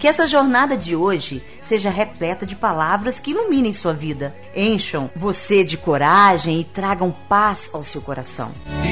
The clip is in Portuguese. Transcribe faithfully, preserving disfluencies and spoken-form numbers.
Que essa jornada de hoje seja repleta de palavras que iluminem sua vida, encham você de coragem e tragam paz ao seu coração.